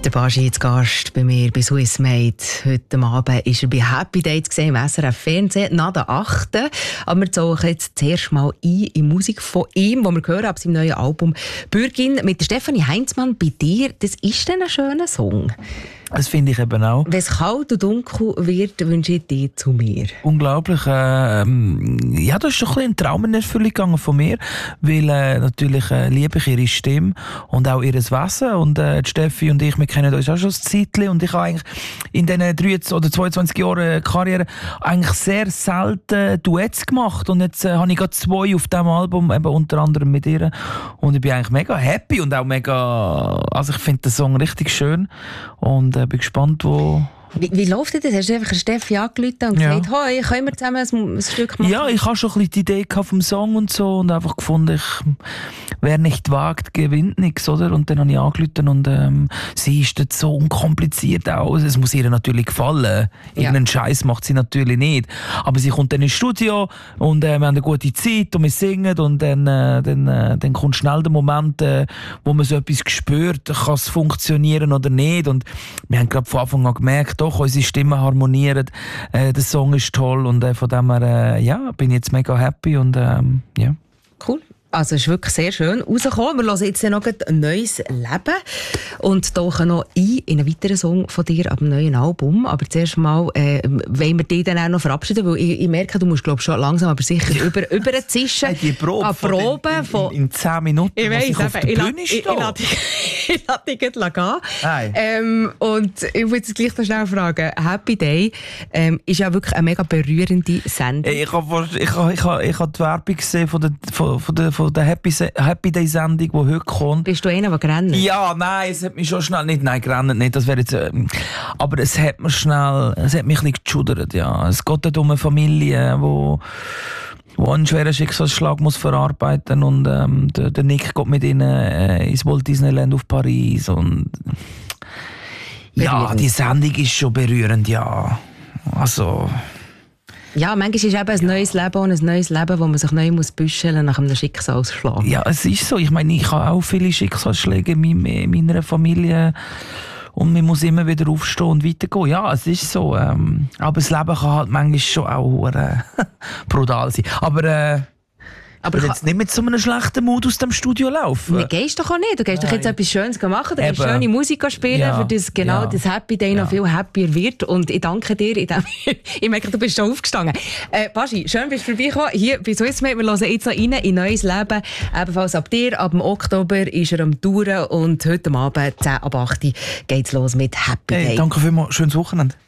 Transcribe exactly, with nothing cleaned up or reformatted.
Der Baschi jetzt Gast bei mir bei Swiss Made. Heute Abend ist er bei Happy Dates gesehen im S R F Fernsehen, nach der achten. Aber wir tauchen jetzt zuerst mal ein in Musik von ihm, die wir hören ab seinem neuen Album «Bürgin» mit der Stefanie Heinzmann bei dir. Das ist dann ein schöner Song. Das finde ich eben auch. Wenn es kalt und dunkel wird, wünsche ich dir zu mir. Unglaublich. Äh, ähm, ja, das ist doch ein bisschen ein Traum in Erfüllung gegangen von mir, weil äh, natürlich äh, liebe ich ihre Stimme und auch ihr Wesen. Und äh, die Steffi und ich, wir kennen uns auch schon ein Zeitchen und ich habe eigentlich in diesen dreiundzwanzig oder zweiundzwanzig Jahren Karriere eigentlich sehr selten Duets gemacht und jetzt äh, habe ich gerade zwei auf diesem Album, eben unter anderem mit ihr, und ich bin eigentlich mega happy und auch mega, also ich finde den Song richtig schön und Ich bin gespannt, wo... Wie, wie läuft das? Hast du einfach eine Steffi angerufen und gesagt, ja. «Hoi, können wir zusammen ein, ein Stück machen?» Ja, ich habe schon ein bisschen die Idee vom Song und so und einfach gefunden, ich, wer nicht wagt, gewinnt nichts, oder? Und dann habe ich angerufen und ähm, sie ist dort so unkompliziert aus. Es muss ihr natürlich gefallen. Irgendeinen ja. Scheiß macht sie natürlich nicht. Aber sie kommt dann ins Studio und äh, wir haben eine gute Zeit und wir singen und dann, äh, dann, äh, dann kommt schnell der Moment, äh, wo man so etwas spürt, kann es funktionieren oder nicht. Und wir haben gerade von Anfang an gemerkt, doch, unsere Stimmen harmonieren, äh, der Song ist toll und äh, von dem her äh, ja, bin ich jetzt mega happy und ähm, ja. Cool. Also es ist wirklich sehr schön rausgekommen. Wir hören jetzt noch ein neues Leben und tauchen noch ein in einen weiteren Song von dir ab dem neuen Album. Aber zuerst mal äh, wollen wir dich dann auch noch verabschieden, weil ich, ich merke, du musst glaub, schon langsam aber sicher ja. über, über den Zischen die Probe an Proben in, in, von... in zehn Minuten, ich weiss, ich auf der Bühne stehe. Ich lasse dich gleich gehen. Ähm, und ich muss jetzt gleich noch schnell fragen, Happy Day ähm, ist ja wirklich eine mega berührende Sendung. Ich habe ich ha, ich ha, ich ha die Werbung gesehen von der, von, von der, von der Happy, Happy Day Sendung, die heute kommt. Bist du einer, der gerannt? Ja, nein, es hat mich schon schnell, nicht, nein, gerannt nicht, das wäre jetzt, äh, aber es hat mir schnell, es hat mich ein bisschen geschudert, ja. Es geht um eine Familie, wo wo einen schweren Schicksalsschlag muss verarbeiten und ähm, der, der Nick geht mit ihnen äh, ins Walt Disneyland auf Paris und ja, die Sendung ist schon berührend, ja. Also... Ja, manchmal ist eben ein neues Leben und ein neues Leben, wo man sich neu muss büscheln nach einem Schicksalsschlag. Ja, es ist so. Ich meine, ich habe auch viele Schicksalsschläge in meiner Familie und man muss immer wieder aufstehen und weitergehen. Ja, es ist so. Ähm, aber das Leben kann halt manchmal schon auch äh, brutal sein. Aber... Äh, Aber jetzt nicht mit so einem schlechten Mut aus dem Studio laufen. Du gehst doch auch nicht. Du gehst Nein. doch jetzt etwas Schönes machen. Du gehst schöne Musik spielen, ja. für das genau ja. das Happy Day ja. noch viel happier wird. Und ich danke dir. In dem ich merke, du bist schon aufgestanden. Äh, Baschi, schön bist du vorbeigekommen. Hier bei Swiss Made. Wir hören jetzt noch rein in neues Leben. Ebenfalls ab dir. Ab dem Oktober ist er am Touren. Und heute Abend, zehn ab acht, geht es los mit Happy Day. Hey, danke vielmals. Schönes Wochenende.